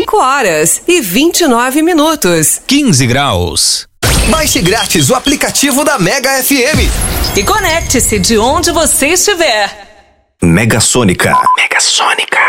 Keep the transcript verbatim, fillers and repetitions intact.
cinco horas e vinte e nove minutos. quinze graus. Baixe grátis o aplicativo da Mega F M. E conecte-se de onde você estiver. Mega Sônica. Mega Sônica.